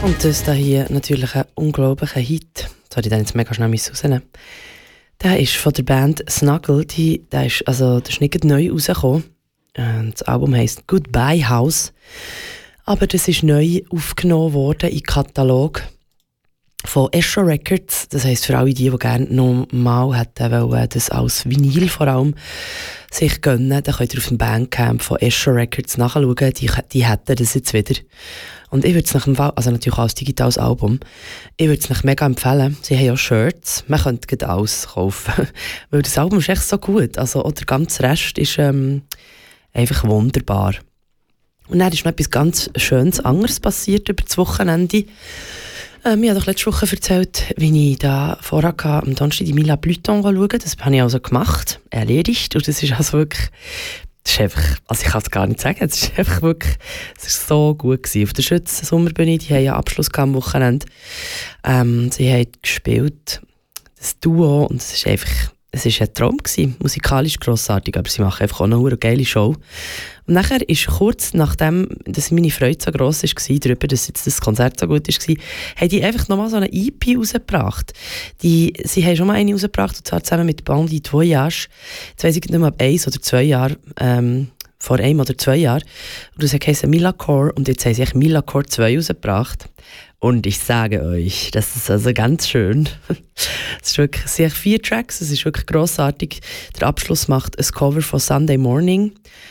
Und das hier natürlich ein unglaublicher Hit. Soll ich den jetzt mega schnell rausnehmen? Der ist von der Band Snuggle. Der ist nicht neu rausgekommen. Das Album heisst Goodbye House. Aber das ist neu aufgenommen worden im Katalog von Escher Records. Das heisst, für alle die gerne noch mal hätten wollen, das als Vinyl vor allem sich gönnen, dann könnt ihr auf dem Bandcamp von Escher Records nachschauen. Die hätten das jetzt wieder. Und ich würde es nach dem Fall, also natürlich auch als digitales Album, ich würde es euch mega empfehlen. Sie haben auch Shirts, man könnte gleich alles kaufen. Weil das Album ist echt so gut. Also auch der ganze Rest ist einfach wunderbar. Und dann ist noch etwas ganz Schönes anderes passiert über das Wochenende. Ich habe doch letzte Woche erzählt, wie ich da vorher am Donnerstag die Mila Pluton schauen. Das habe ich also gemacht, erledigt. Und das ist also wirklich, das ist einfach, also ich kann es gar nicht sagen, es ist einfach wirklich, es ist so gut gewesen. Auf der Schütz-Sommerbühne, die haben ja Abschluss am Wochenende. Sie haben gespielt, das Duo, und es ist einfach, es war ein Traum gewesen, musikalisch grossartig, aber sie machen einfach auch noch eine geile Show. Und nachher ist kurz nachdem, dass meine Freude so gross war, darüber, dass jetzt das Konzert so gut war, haben die einfach nochmal so eine EP rausgebracht. Sie haben schon mal eine rausgebracht, und zwar zusammen mit Bandit Voyage. Jetzt weiss ich nicht mehr, ob 1 oder 2 Jahre, vor 1 oder 2 Jahren. Und das heisst Milacore, und jetzt haben sie Milacore 2 rausgebracht. Und ich sage euch, das ist also ganz schön. Es ist wirklich, es sind 4 Tracks, es ist wirklich grossartig. Der Abschluss macht ein Cover von Sunday Morning.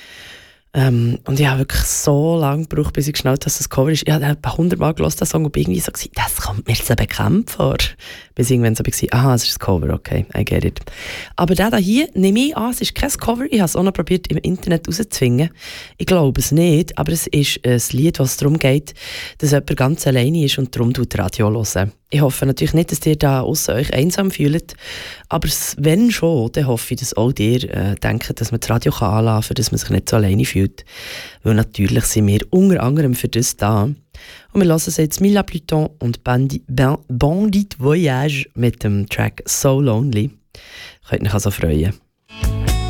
Und ich habe wirklich so lange gebraucht, bis ich geschnallt habe, dass das Cover ist. Ich habe 100-mal gehört, den Song, und irgendwie so gesagt, das kommt mir so bekannt vor. Bis irgendwann so war, aha, es ist ein Cover, okay, I get it. Aber der hier, nehme ich an, es ist kein Cover. Ich habe es auch noch probiert, im Internet rauszuzwingen. Ich glaube es nicht, aber es ist ein Lied, was darum geht, dass jemand ganz alleine ist und darum Radio hören. Ich hoffe natürlich nicht, dass ihr da aussen euch einsam fühlt, aber wenn schon, dann hoffe ich, dass auch ihr denkt, dass man das Radio anlassen kann, dass man sich nicht so alleine fühlt. Weil natürlich sind wir unter anderem für das da. Und wir hören jetzt Mila Pluton und Bandit Voyage mit dem Track So Lonely. Könnt ihr euch also freuen.